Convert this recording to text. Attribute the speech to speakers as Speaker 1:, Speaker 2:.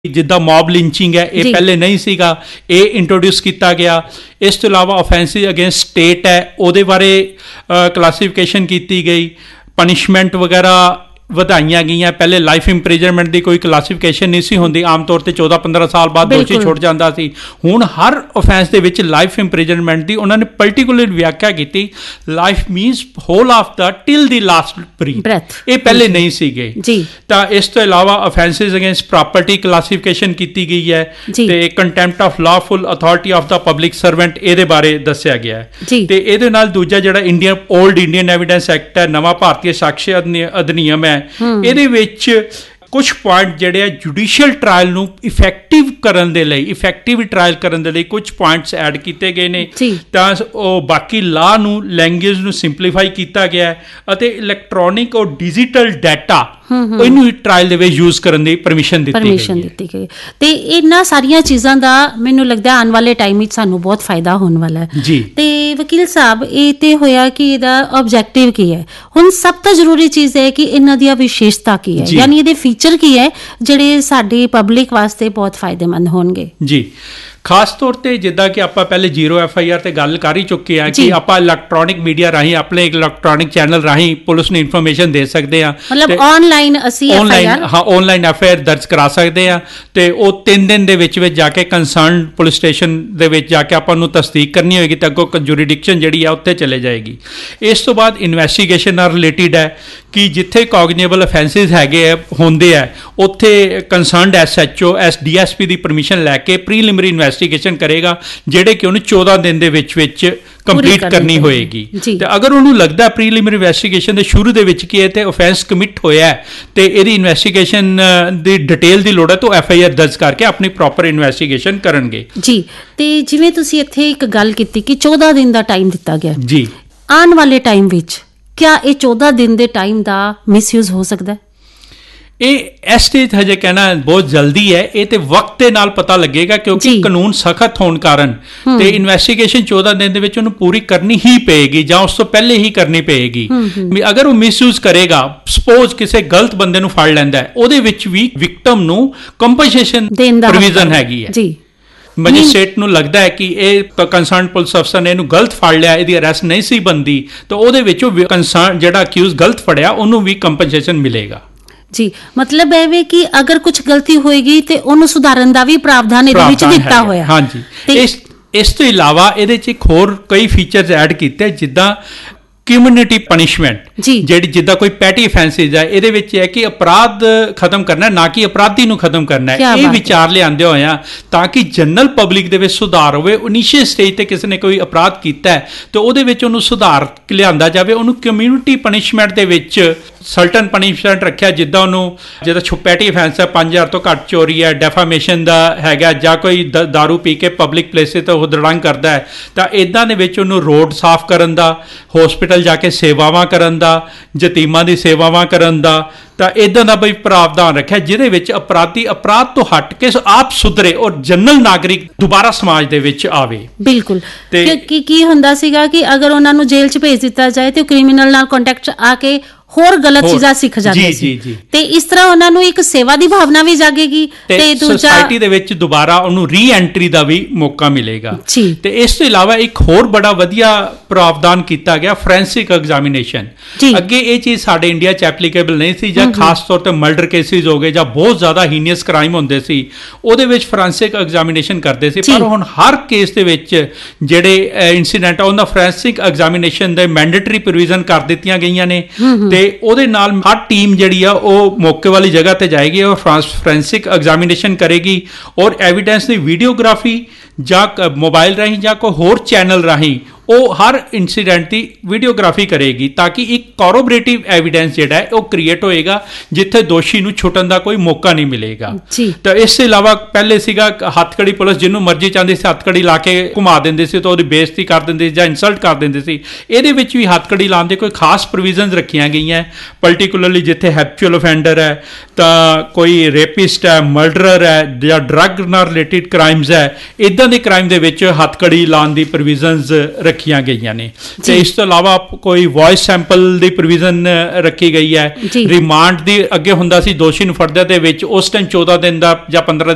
Speaker 1: ਜਿੱਦਾਂ mob lynching ਹੈ, ਇਹ ਪਹਿਲੇ ਨਹੀਂ ਸੀਗਾ, ਇਹ ਇੰਟਰੋਡਿਊਸ ਕੀਤਾ ਗਿਆ। ਇਸ ਤੋਂ ਇਲਾਵਾ offenses ਅਗੇਂਸਟ ਸਟੇਟ ਹੈ, ਉਹਦੇ ਬਾਰੇ ਕਲਾਸੀਫਿਕੇਸ਼ਨ ਕੀਤੀ ਗਈ। ਪਨਿਸ਼ਮੈਂਟ ਵਗੈਰਾ ਵਧਾਈਆਂ ਗਈਆਂ। ਪਹਿਲੇ ਲਾਈਫ ਇੰਪ੍ਰਿਜ਼ਨਮੈਂਟ ਦੀ ਕੋਈ ਕਲਾਸੀਫਿਕੇਸ਼ਨ ਨਹੀਂ ਸੀ ਹੁੰਦੀ, ਆਮ ਤੌਰ 'ਤੇ 14-15 ਸਾਲ ਬਾਅਦ ਦੋਸ਼ੀ ਛੁੱਟ ਜਾਂਦਾ ਸੀ। ਹੁਣ ਹਰ offense ਦੇ ਵਿੱਚ ਲਾਈਫ ਇੰਪ੍ਰਿਜ਼ਨਮੈਂਟ ਦੀ ਉਹਨਾਂ ਨੇ ਪਰਟੀਕੂਲਰ ਵਿਆਖਿਆ ਕੀਤੀ। Life means hole of the till the last breath, ਇਹ ਪਹਿਲੇ ਨਹੀਂ ਸੀਗੇ। ਤਾਂ ਇਸ ਤੋਂ ਇਲਾਵਾ offenses ਅਗੇਂਸਟ ਪ੍ਰਾਪਰਟੀ ਕਲਾਸੀਫਿਕੇਸ਼ਨ ਕੀਤੀ ਗਈ ਹੈ, ਤੇ contempt of lawful authority of the public servant ਇਹਦੇ ਬਾਰੇ ਦੱਸਿਆ ਗਿਆ ਹੈ। ਤੇ ਇਹਦੇ ਨਾਲ ਦੂਜਾ ਜਿਹੜਾ ਓਲਡ ਇੰਡੀਅਨ ਐਵੀਡੈਂਸ ਐਕਟ ਹੈ, ਨਵਾਂ ਭਾਰਤੀ ਸਾਕਸ਼ੀ ਅਧਿਨਿਯਮ ਹੈ, ਇਹਦੇ ਵਿੱਚ ਕੁਛ ਪੁਆਇੰਟ ਜਿਹੜੇ ਆ ਜੁਡੀਸ਼ੀਅਲ ਟਰਾਇਲ ਨੂੰ ਇਫੈਕਟਿਵ ਟਰਾਇਲ ਕਰਨ ਦੇ ਲਈ ਕੁਛ ਪੁਆਇੰਟਸ ਐਡ ਕੀਤੇ ਗਏ ਨੇ। ਤਾਂ ਉਹ ਬਾਕੀ ਲਾਅ ਨੂੰ, ਲੈਂਗੁਏਜ ਨੂੰ ਸਿੰਪਲੀਫਾਈ ਕੀਤਾ ਗਿਆ ਹੈ, ਅਤੇ ਇਲੈਕਟ੍ਰੋਨਿਕ ਔਰ ਡਿਜੀਟਲ ਡਾਟਾ ਇਹਨੂੰ ਟਰਾਇਲ ਦੇ ਵਿੱਚ ਯੂਜ਼ ਕਰਨ ਦੀ ਪਰਮਿਸ਼ਨ ਦਿੱਤੀ ਗਈ।
Speaker 2: ਤੇ ਇਹਨਾਂ ਸਾਰੀਆਂ ਚੀਜ਼ਾਂ ਦਾ ਮੈਨੂੰ ਲੱਗਦਾ ਆਉਣ ਵਾਲੇ ਟਾਈਮ ਵਿੱਚ ਸਾਨੂੰ ਬਹੁਤ ਫਾਇਦਾ ਹੋਣ ਵਾਲਾ ਹੈ
Speaker 1: ਜੀ।
Speaker 2: ਤੇ ਵਕੀਲ ਸਾਹਿਬ, ਇਹ ਤੇ ਹੋਇਆ ਕਿ ਇਹਦਾ ਆਬਜੈਕਟਿਵ ਕੀ ਹੈ। ਹੁਣ ਸਭ ਤੋਂ ਜ਼ਰੂਰੀ ਚੀਜ਼ ਹੈ ਕਿ ਇਹਨਾਂ ਦੀਆਂ ਵਿਸ਼ੇਸ਼ਤਾ ਕੀ ਹੈ, ਯਾਨੀ ਇਹਦੇ ਫੀਚਰ ਕੀ ਹੈ ਜਿਹੜੇ ਸਾਡੀ ਪਬਲਿਕ ਵਾਸਤੇ ਬਹੁਤ ਫਾਇਦੇਮੰਦ ਹੋਣਗੇ।
Speaker 1: ਜੀ, ਖਾਸ ਤੌਰ ਤੇ ਜਿੱਦਾਂ ਕਿ ਆਪਾਂ ਪਹਿਲੇ 0 FIR ਤੇ ਗੱਲ ਕਰ ਹੀ ਚੁੱਕੇ ਆ ਕਿ ਆਪਾਂ ਇਲੈਕਟ੍ਰੋਨਿਕ ਮੀਡੀਆ ਰਾਹੀਂ, ਆਪਣੇ ਇਲੈਕਟ੍ਰੋਨਿਕ ਚੈਨਲ ਰਾਹੀਂ ਪੁਲਿਸ ਨੂੰ ਇਨਫੋਰਮੇਸ਼ਨ ਦੇ ਸਕਦੇ ਆ।
Speaker 2: ਮਤਲਬ ਆਨਲਾਈਨ ਅਸੀਂ
Speaker 1: ਆਨਲਾਈਨ FIR ਦਰਜ ਕਰਾ ਸਕਦੇ ਆ, ਤੇ ਉਹ 3 ਦਿਨ ਦੇ ਵਿੱਚ ਜਾ ਕੇ ਕੰਸਰਨ ਪੁਲਿਸ ਸਟੇਸ਼ਨ ਦੇ ਵਿੱਚ ਜਾ ਕੇ ਆਪਾਂ ਨੂੰ ਤਸਦੀਕ ਕਰਨੀ ਹੋਏਗੀ, ਤੇ ਅੱਗੋਂ ਜੁਰੀਡਿਕਸ਼ਨ ਜਿਹੜੀ ਆ ਉੱਥੇ ਚਲੇ ਜਾਏਗੀ। ਇਸ ਤੋਂ ਬਾਅਦ ਇਨਵੈਸਟੀਗੇਸ਼ਨ ਨਾਲ ਰਿਲੇਟਿਡ ਹੈ ਕਿ ਜਿੱਥੇ ਕੌਗਨੀਏਬਲ ਅਫੈਂਸਿਸ ਹੁੰਦੇ ਆ, ਉੱਥੇ ਕੰਸਰਨਡ SHO DSP ਦੀ ਪਰਮਿਸ਼ਨ ਲੈ ਕੇ ਪ੍ਰੀਲਿਮਿਨਰੀ ਇਨਵੈਸਟੀਗੇਸ਼ਨ ਕਰੇਗਾ, ਜਿਹੜੇ ਕਿ ਉਹਨੂੰ 14 ਦਿਨ ਦੇ ਵਿੱਚ ਕੰਪਲੀਟ ਕਰਨੀ ਹੋਏਗੀ। ਤੇ ਅਗਰ ਉਹਨੂੰ ਲੱਗਦਾ ਪ੍ਰੀਲਿਮਿਨਰੀ ਇਨਵੈਸਟੀਗੇਸ਼ਨ ਦੇ ਸ਼ੁਰੂ ਦੇ ਵਿੱਚ ਕਿ ਇਹ ਤੇ ਅਫੈਂਸ ਕਮਿਟ ਹੋਇਆ ਤੇ ਇਹਦੀ ਇਨਵੈਸਟੀਗੇਸ਼ਨ ਦੀ ਡਿਟੇਲ ਦੀ ਲੋੜ ਹੈ, ਤਾਂ FIR ਦਰਜ ਕਰਕੇ ਆਪਣੀ ਪ੍ਰੋਪਰ ਇਨਵੈਸਟੀਗੇਸ਼ਨ ਕਰਨਗੇ।
Speaker 2: ਜੀ, ਤੇ ਜਿਵੇਂ ਤੁਸੀਂ ਇੱਥੇ ਇੱਕ ਗੱਲ ਕੀਤੀ ਕਿ 14 ਦਿਨ ਦਾ ਟਾਈਮ ਦਿੱਤਾ ਗਿਆ
Speaker 1: ਜੀ,
Speaker 2: ਆਉਣ ਵਾਲੇ ਟਾਈਮ ਵਿੱਚ ਕਿਆ ਇਹ 14 ਦਿਨ ਦੇ ਟਾਈਮ ਦਾ ਮਿਸਯੂਜ਼ ਹੋ ਸਕਦਾ ਹੈ?
Speaker 1: ਇਹ ਇਸ ਸਟੇਜ ਹਜੇ ਕਹਿਣਾ ਬਹੁਤ ਜਲਦੀ ਹੈ। ਇਹ ਤੇ ਵਕਤ ਦੇ ਨਾਲ ਪਤਾ ਲੱਗੇਗਾ, ਕਿਉਂਕਿ ਕਾਨੂੰਨ ਸਖਤ ਹੋਣ ਕਾਰਨ ਤੇ ਇਨਵੈਸਟੀਗੇਸ਼ਨ 14 ਦਿਨ ਦੇ ਵਿੱਚ ਉਹਨੂੰ ਪੂਰੀ ਕਰਨੀ ਹੀ ਪਏਗੀ, ਜਾਂ ਉਸ ਤੋਂ ਪਹਿਲੇ ਹੀ ਕਰਨੀ ਪਏਗੀ। ਅਗਰ ਉਹ ਮਿਸਯੂਜ਼ ਕਰੇਗਾ, ਸਪੋਜ਼ ਕਿਸੇ ਗਲਤ ਬੰਦੇ ਨੂੰ ਫੜ ਲੈਂਦਾ ਹੈ, ਉਹਦੇ ਵਿੱਚ ਵੀ ਵਿਕਟਮ ਨੂੰ ਕੰਪਨਸੇਸ਼ਨ ਪ੍ਰੋਵੀਜ਼ਨ ਹੈਗੀ ਹੈ। ਮੈਜਿਸਟ੍ਰੇਟ ਨੂੰ ਲੱਗਦਾ ਹੈ ਕਿ ਇਹ ਕੰਸਰਨ ਪੁਲਿਸ ਅਫਸਰ ਨੇ ਇਹਨੂੰ ਗਲਤ ਫੜ ਲਿਆ, ਇਹਦੀ ਅਰੈਸਟ ਨਹੀਂ ਸੀ ਬਣਦੀ, ਤਾਂ ਉਹਦੇ ਵਿੱਚ ਉਹ ਕੰਸਰਨ ਜਿਹੜਾ ਅਕਿਊਜ਼ ਗਲਤ ਫੜਿਆ ਉਹਨੂੰ ਵੀ ਕੰਪਨਸੇਸ਼ਨ ਮਿਲੇਗਾ।
Speaker 2: ਜੀ, ਮਤਲਬ ਇਹ ਵੇ ਕਿ ਅਗਰ ਕੁਝ ਗਲਤੀ ਹੋਏਗੀ ਤੇ ਉਹਨੂੰ ਸੁਧਾਰਨ ਦਾ ਵੀ ਪ੍ਰਾਵਧਾਨ ਇਹਦੇ ਵਿੱਚ ਦਿੱਤਾ ਹੋਇਆ।
Speaker 1: ਹਾਂਜੀ, ਇਸ ਤੋਂ ਇਲਾਵਾ ਇਹਦੇ 'ਚ ਇੱਕ ਹੋਰ ਕਈ ਫੀਚਰਸ ਐਡ ਕੀਤੇ, ਜਿੱਦਾਂ ਕਮਿਊਨਿਟੀ ਪਨਿਸ਼ਮੈਂਟ, ਜਿੱਦਾਂ ਕੋਈ ਪੈਟੀ ਅਫੈਂਸਿਸ ਹੈ, ਇਹਦੇ ਵਿੱਚ ਹੈ ਕਿ ਅਪਰਾਧ ਖਤਮ ਕਰਨਾ, ਨਾ ਕਿ ਅਪਰਾਧੀ ਨੂੰ ਖਤਮ ਕਰਨਾ ਹੈ। ਇਹ ਵਿਚਾਰ ਲਿਆਂਦੇ ਹੋਏ ਆ ਤਾਂ ਕਿ ਜਨਰਲ ਪਬਲਿਕ ਦੇ ਵਿੱਚ ਸੁਧਾਰ ਹੋਵੇ। ਇਨੀਸ਼ੀਅਲ ਸਟੇਜ ਤੇ ਕਿਸੇ ਨੇ ਕੋਈ ਅਪਰਾਧ ਕੀਤਾ ਹੈ ਤੇ ਉਹਦੇ ਵਿੱਚ ਉਹਨੂੰ ਸੁਧਾਰ ਲਿਆਂਦਾ ਜਾਵੇ। ਉਹਨੂੰ ਕਮਿਊਨਿਟੀ ਪਨਿਸ਼ਮੈਂਟ ਦੇ ਵਿੱਚ ਸਰਟਨ ਪਨਿਸ਼ਮੈਂਟ ਰੱਖਿਆ, ਜਿੱਦਾਂ ਪੈਟੀ ਅਫੈਂਸ ਹੈ, 5000 ਤੋਂ ਘੱਟ ਚੋਰੀ ਹੈ, ਡੈਫਾਮੇਸ਼ਨ ਦਾ ਹੈਗਾ, ਜਾਂ ਕੋਈ ਦਾਰੂ ਪੀ ਕੇ ਪਬਲਿਕ ਪਲੇਸਿਸ ਤੇ ਹੁਦੜੰਗ ਕਰਦਾ ਹੈ, ਤਾਂ ਇਦਾਂ ਦੇ ਵਿੱਚ ਉਹਨੂੰ ਰੋਡ ਸਾਫ਼ ਕਰਨ ਦਾ, ਹਸਪੀਟਲ ਜਾ ਕੇ ਸੇਵਾਵਾਂ ਕਰਨ ਦਾ, ਯਤੀਮਾਂ ਦੀ ਸੇਵਾਵਾਂ ਕਰਨ ਦਾ, ਤਾਂ ਇਦਾਂ ਦਾ ਵੀ ਪ੍ਰਾਵਧਾਨ ਰੱਖਿਆ, ਜਿਹਦੇ ਵਿੱਚ ਅਪਰਾਧੀ ਅਪਰਾਧ ਤੋਂ ਹਟ ਕੇ ਆਪ ਸੁਧਰੇ ਔਰ ਜਨਰਲ ਨਾਗਰਿਕ ਦੁਬਾਰਾ ਸਮਾਜ ਦੇ ਵਿੱਚ ਆਵੇ।
Speaker 2: ਬਿਲਕੁਲ, ਕਿਉਂਕਿ ਕੀ ਹੁੰਦਾ ਸੀਗਾ ਕਿ ਅਗਰ ਉਹਨਾਂ ਨੂੰ ਜੇਲ੍ਹ 'ਚ ਭੇਜ ਦਿੱਤਾ ਜਾਏ ਤੇ ਕ੍ਰਿਮੀਨਲ ਨਾਲ ਕੰਟੈਕਟ ਆ ਕੇ ਹੋਰ ਗਲਤ ਚੀਜ਼ਾਂ ਸਿੱਖ ਜਾਂਦੇ ਸੀ, ਤੇ ਇਸ ਤਰ੍ਹਾਂ ਉਹਨਾਂ ਨੂੰ ਇੱਕ ਸੇਵਾ ਦੀ ਭਾਵਨਾ ਵੀ ਜਾਗੇਗੀ, ਤੇ ਦੂਜਾ ਸੋਸਾਇਟੀ ਦੇ ਵਿੱਚ ਦੁਬਾਰਾ ਉਹਨੂੰ ਰੀ ਐਂਟਰੀ ਦਾ ਵੀ ਮੌਕਾ ਮਿਲੇਗਾ। ਤੇ ਇਸ ਤੋਂ ਇਲਾਵਾ ਇੱਕ ਹੋਰ ਬੜਾ ਵਧੀਆ ਪ੍ਰਾਵਧਾਨ ਕੀਤਾ ਗਿਆ, ਫੋਰੈਂਸਿਕ ਐਗਜ਼ਾਮੀਨੇਸ਼ਨ। ਅੱਗੇ ਇਹ ਚੀਜ਼ ਸਾਡੇ ਇੰਡੀਆ 'ਚ ਐਪਲੀਕੇਬਲ ਨਹੀਂ ਸੀ, ਜਾਂ ਖਾਸ ਤੌਰ ਤੇ ਮਰਡਰ ਕੇਸਿਸ ਹੋ ਗਏ ਜਾਂ ਬਹੁਤ ਜ਼ਿਆਦਾ ਹੀਨੀਅਸ ਕ੍ਰਾਈਮ ਹੁੰਦੇ ਸੀ, ਉਹਦੇ ਵਿੱਚ ਫੋਰੈਂਸਿਕ ਐਗਜ਼ਾਮੀਨੇਸ਼ਨ ਕਰਦੇ ਸੀ। ਪਰ ਹੁਣ ਹਰ ਕੇਸ ਦੇ ਵਿੱਚ ਜਿਹੜੇ ਇਨਸੀਡੈਂਟ ਆ, ਉਹਨਾਂ ਫੋਰੈਂਸਿਕ ਐਗਜ਼ਾਮੀਨੇਸ਼ਨ ਦੇ ਮੈਂਡੇਟਰੀ ਪ੍ਰੋਵੀਜ਼ਨ ਕਰ ਦਿੱਤੀਆਂ ਗਈਆਂ ਨੇ, ਤੇ ਉਹਦੇ ਨਾਲ ਹਰ ਟੀਮ ਜਿਹੜੀ ਆ ਉਹ ਮੌਕੇ ਵਾਲੀ ਜਗ੍ਹਾ ਤੇ ਜਾਏਗੀ ਔਰ ਫੋਰੈਂਸਿਕ ਐਗਜ਼ਾਮੀਨੇਸ਼ਨ ਕਰੇਗੀ, ਔਰ ਐਵੀਡੈਂਸ ਦੀ ਵੀਡੀਓਗ੍ਰਾਫੀ ਜਾਂ ਮੋਬਾਈਲ ਰਾਹੀਂ ਜਾਂ ਕੋਈ ਹੋਰ ਚੈਨਲ ਰਾਹੀਂ ਉਹ ਹਰ ਇਨਸੀਡੈਂਟ ਦੀ ਵੀਡੀਓਗ੍ਰਾਫੀ ਕਰੇਗੀ, ਤਾਂ ਕਿ ਇੱਕ ਕੋਰੋਬਰੇਟਿਵ ਐਵੀਡੈਂਸ ਜਿਹੜਾ ਹੈ ਉਹ ਕ੍ਰੀਏਟ ਹੋਏਗਾ, ਜਿੱਥੇ ਦੋਸ਼ੀ ਨੂੰ ਛੁੱਟਣ ਦਾ ਕੋਈ ਮੌਕਾ ਨਹੀਂ ਮਿਲੇਗਾ। ਤਾਂ ਇਸ ਤੋਂ ਇਲਾਵਾ ਪਹਿਲੇ ਸੀਗਾ ਹੱਥਕੜੀ ਪੁਲਿਸ, ਜਿਹਨੂੰ ਮਰਜ਼ੀ ਚਾਹੁੰਦੀ ਸੀ ਹੱਥਕੜੀ ਲਾ ਕੇ ਘੁਮਾ ਦਿੰਦੇ ਸੀ, ਤਾਂ ਉਹਦੀ ਬੇਇੱਜ਼ਤੀ ਕਰ ਦਿੰਦੇ ਸੀ ਜਾਂ ਇਨਸਲਟ ਕਰ ਦਿੰਦੇ ਸੀ। ਇਹਦੇ ਵਿੱਚ ਵੀ ਹੱਥਕੜੀ ਲਾਉਣ ਦੇ ਕੋਈ ਖਾਸ ਪ੍ਰੋਵੀਜ਼ਨਸ ਰੱਖੀਆਂ ਗਈਆਂ, ਪਰਟੀਕੂਲਰਲੀ ਜਿੱਥੇ ਹੈਬਚੁਅਲ ਅਫੈਂਡਰ ਹੈ, ਤਾਂ ਕੋਈ ਰੇਪਿਸਟ ਹੈ, ਮਰਡਰਰ ਹੈ, ਜਾਂ ਡਰੱਗ ਨਾਲ ਰਿਲੇਟਿਡ ਕ੍ਰਾਈਮਸ ਹੈ, ਇਦਾਂ ਦੇ ਕ੍ਰਾਈਮ ਦੇ ਵਿੱਚ ਹੱਥਕੜੀ ਲਾਉਣ ਦੀ ਪ੍ਰੋਵੀਜ਼ਨਸ ਰੱਖੀਆਂ ਗਈਆਂ ਨੇ। ਤੇ ਇਸ ਤੋਂ ਇਲਾਵਾ ਕੋਈ ਵੌਇਸ ਸੈਂਪਲ ਦੀ ਪ੍ਰੋਵੀਜ਼ਨ ਰੱਖੀ ਗਈ ਹੈ। ਰਿਮਾਂਡ ਦੀ ਅੱਗੇ ਹੁੰਦਾ ਸੀ ਦੋਸ਼ੀ ਨੂੰ ਫੜਦੇ ਦੇ ਵਿੱਚ, ਉਸ ਟਾਈਮ 14 ਦਿਨ ਦਾ ਜਾਂ 15